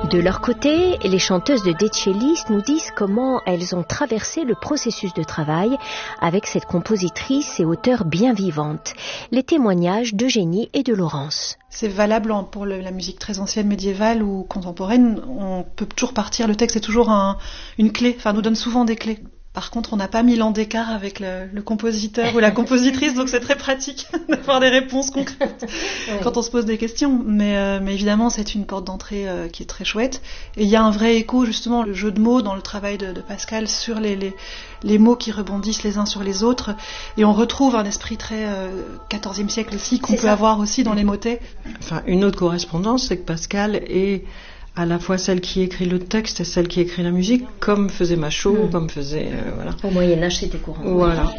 De leur côté, les chanteuses de Dechelys nous disent comment elles ont traversé le processus de travail avec cette compositrice et auteure bien vivante. Les témoignages d'Eugénie et de Laurence. C'est valable pour la musique très ancienne, médiévale ou contemporaine. On peut toujours partir, le texte est toujours une clé, enfin nous donne souvent des clés. Par contre, on n'a pas 1000 ans d'écart avec le compositeur ou la compositrice, donc c'est très pratique d'avoir des réponses concrètes quand on se pose des questions. Mais évidemment, c'est une porte d'entrée qui est très chouette. Et il y a un vrai écho, justement, le jeu de mots dans le travail de Pascal sur les mots qui rebondissent les uns sur les autres. Et on retrouve un esprit très 14e siècle aussi, qu'on peut avoir aussi dans les motets. Enfin, une autre correspondance, c'est que Pascal est à la fois celle qui écrit le texte et celle qui écrit la musique, comme faisait Machaut, comme faisait... voilà. Au Moyen-Âge, c'était courant. Voilà.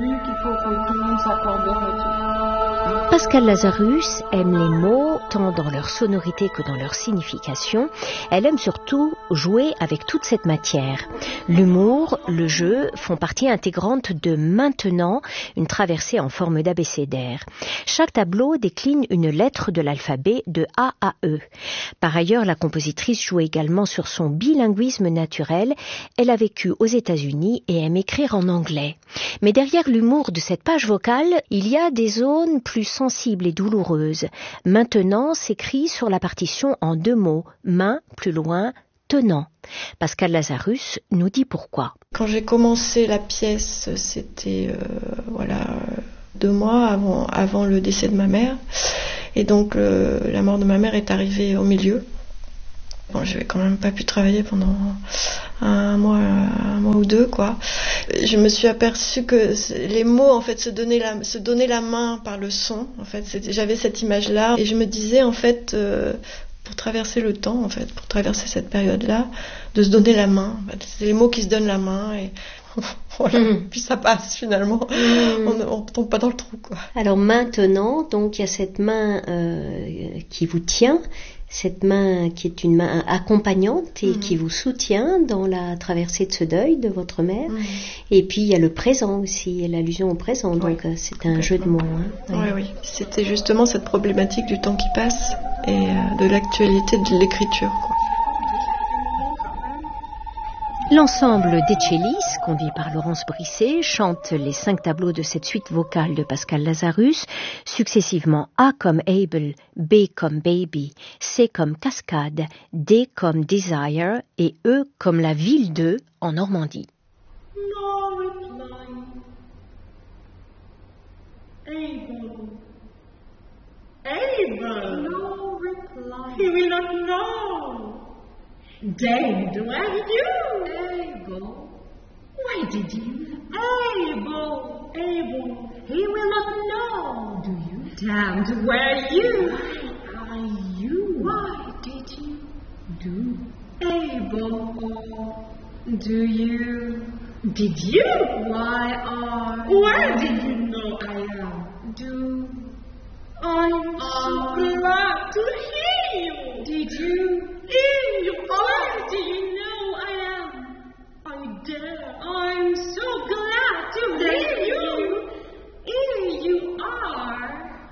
Pascal Lazarus aime les mots, tant dans leur sonorité que dans leur signification. Elle aime surtout jouer avec toute cette matière. L'humour, le jeu font partie intégrante de Maintenant, une traversée en forme d'abécédaire. Chaque tableau décline une lettre de l'alphabet de A à E. Par ailleurs, la compositrice joue également sur son bilinguisme naturel. Elle a vécu aux États-Unis et aime écrire en anglais. Mais derrière l'humour de cette page vocale, il y a des zones plus sensibles et douloureuses. Maintenant s'écrit sur la partition en 2 mots, main, plus loin, tenant. Pascal Lazarus nous dit pourquoi. Quand j'ai commencé la pièce, c'était 2 mois avant le décès de ma mère. Et donc la mort de ma mère est arrivée au milieu. Bon, j'avais quand même pas pu travailler pendant un mois ou 2, quoi. Je me suis aperçue que les mots, en fait, se donner la main par le son. En fait, j'avais cette image-là, et je me disais, en fait, pour traverser le temps, en fait, pour traverser cette période-là, de se donner la main. En fait, c'est les mots qui se donnent la main, et voilà. Puis ça passe finalement. On tombe pas dans le trou, quoi. Alors maintenant, donc il y a cette main qui vous tient. Cette main qui est une main accompagnante et qui vous soutient dans la traversée de ce deuil de votre mère. Et puis il y a le présent aussi, l'allusion au présent, donc c'est un jeu de mots. Oui. C'était justement cette problématique du temps qui passe et de l'actualité de l'écriture, quoi. L'ensemble Dechelys, conduit par Laurence Brisset, chante les 5 tableaux de cette suite vocale de Pascal Lazarus, successivement A comme Able, B comme Baby, C comme Cascade, D comme Desire et E comme la ville de en Normandie. No reply. Able. No reply. He will not know. Dead, where did you? Abel. Why did you? Abel. He will not know. Do you? Damned, where you? Why are you? Why did you? Do. Abel. Do you? Did you? Why are? Where did you know I am? Do. I'm so glad to hear you. Did you?